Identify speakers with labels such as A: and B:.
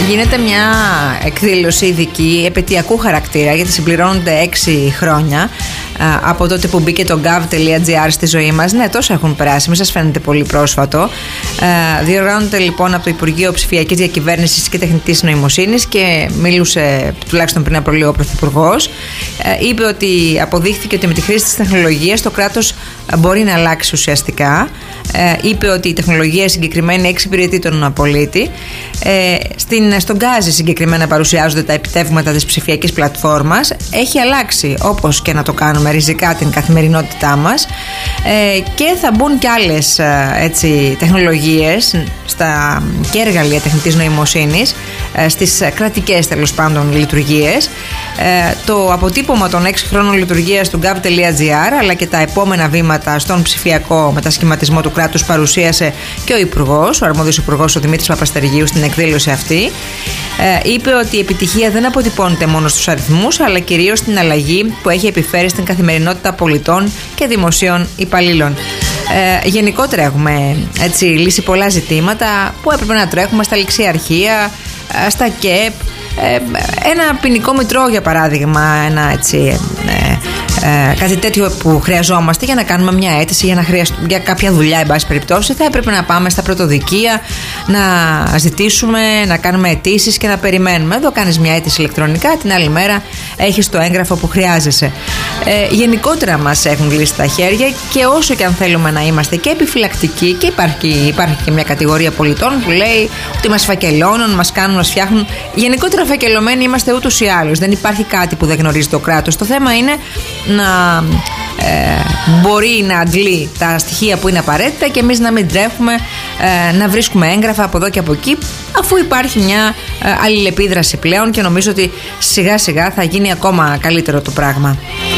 A: Γίνεται μια εκδήλωση ειδική επαιτειακού χαρακτήρα, γιατί συμπληρώνονται 6 χρόνια από τότε που μπήκε το gov.gr στη ζωή μας. Ναι, τόσα έχουν περάσει, μην σας φαίνεται πολύ πρόσφατο. Διοργανώνεται λοιπόν από το Υπουργείο Ψηφιακής Διακυβέρνησης και Τεχνητής Νοημοσύνης και μίλησε τουλάχιστον πριν από λίγο ο Πρωθυπουργός. Είπε ότι αποδείχθηκε ότι με τη χρήση της τεχνολογίας το κράτος μπορεί να αλλάξει ουσιαστικά. Είπε ότι η τεχνολογία συγκεκριμένη εξυπηρετεί τον πολίτη. Στον Γκάζι συγκεκριμένα παρουσιάζονται τα επιτεύγματα της ψηφιακής πλατφόρμας. Έχει αλλάξει, όπως και να το κάνουμε, ριζικά την καθημερινότητά μας, και θα μπουν και άλλες τεχνολογίες και εργαλεία τεχνητής νοημοσύνης στις κρατικές τέλος πάντων λειτουργίες. Το αποτύπωμα των 6 χρόνων λειτουργίας του gov.gr αλλά και τα επόμενα βήματα στον ψηφιακό μετασχηματισμό του κράτους παρουσίασε και ο Υπουργός, ο αρμόδιος Υπουργός, ο Δημήτρης Παπαστεργίου, στην εκδήλωση αυτή. Είπε ότι η επιτυχία δεν αποτυπώνεται μόνο στους αριθμούς, αλλά κυρίως στην αλλαγή που έχει επιφέρει στην καθημερινότητα πολιτών και δημοσίων υπαλλήλων. Γενικότερα έχουμε λύσει πολλά ζητήματα που έπρεπε να τρέχουμε στα ληξιαρχεία, στα ΚΕΠ, ένα ποινικό μητρό για παράδειγμα, κάτι τέτοιο που χρειαζόμαστε για να κάνουμε μια αίτηση, για κάποια δουλειά, εν πάση περιπτώσει, θα έπρεπε να πάμε στα πρωτοδικεία, να ζητήσουμε, να κάνουμε αιτήσεις και να περιμένουμε. Εδώ κάνεις μια αίτηση ηλεκτρονικά, την άλλη μέρα έχεις το έγγραφο που χρειάζεσαι. Γενικότερα μας έχουν λύσει τα χέρια, και όσο και αν θέλουμε να είμαστε και επιφυλακτικοί, και υπάρχει και μια κατηγορία πολιτών που λέει ότι μας φακελώνουν, μας κάνουν, μας φτιάχνουν. Γενικότερα φακελωμένοι είμαστε ούτως ή άλλως. Δεν υπάρχει κάτι που δεν γνωρίζει το κράτος. Το θέμα είναι να μπορεί να αντλεί τα στοιχεία που είναι απαραίτητα και εμείς να μην τρέχουμε να βρίσκουμε έγγραφα από εδώ και από εκεί, αφού υπάρχει μια αλληλεπίδραση πλέον, και νομίζω ότι σιγά σιγά θα γίνει ακόμα καλύτερο το πράγμα.